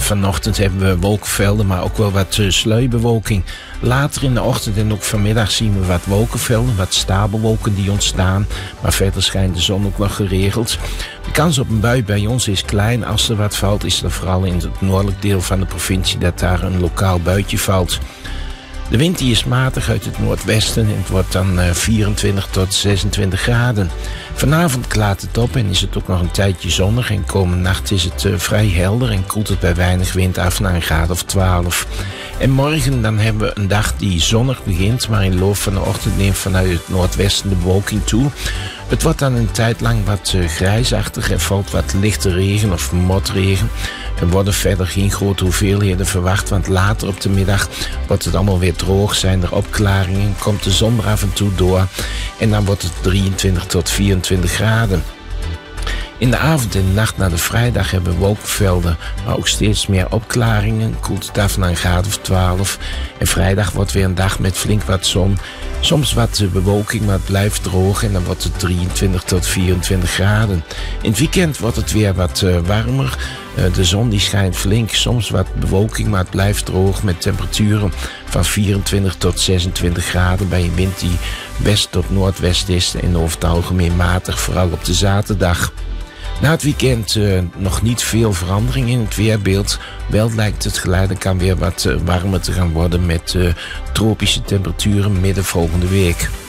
vanochtend hebben we wolkenvelden, maar ook wel wat sluierbewolking. Later in de ochtend en ook vanmiddag zien we wat wolkenvelden, wat stapelwolken die ontstaan. Maar verder schijnt de zon ook nog geregeld. De kans op een bui bij ons is klein. Als er wat valt, is er vooral in het noordelijk deel van de provincie dat daar een lokaal buitje valt. De wind die is matig uit het noordwesten en het wordt dan 24 tot 26 graden. Vanavond klaart het op en is het ook nog een tijdje zonnig. En komende nacht is het vrij helder en koelt het bij weinig wind af naar een graad of 12. En morgen dan hebben we een dag die zonnig begint, maar in de loop van de ochtend neemt vanuit het noordwesten de bewolking toe. Het wordt dan een tijd lang wat grijsachtig. Er valt wat lichte regen of motregen. Er worden verder geen grote hoeveelheden verwacht, want later op de middag wordt het allemaal weer droog. Zijn er opklaringen, komt de zon er af en toe door en dan wordt het 23 tot 24 graden. In de avond en de nacht naar de vrijdag hebben we wolkenvelden, maar ook steeds meer opklaringen. Koelt het af naar een graad of 12. En vrijdag wordt weer een dag met flink wat zon. Soms wat bewolking, maar het blijft droog en dan wordt het 23 tot 24 graden. In het weekend wordt het weer wat warmer. De zon die schijnt flink, soms wat bewolking, maar het blijft droog met temperaturen van 24 tot 26 graden bij een wind die west tot noordwest is en over het algemeen matig, vooral op de zaterdag. Na het weekend nog niet veel verandering in het weerbeeld. Wel lijkt het geleidelijk aan weer wat warmer te gaan worden met tropische temperaturen midden volgende week.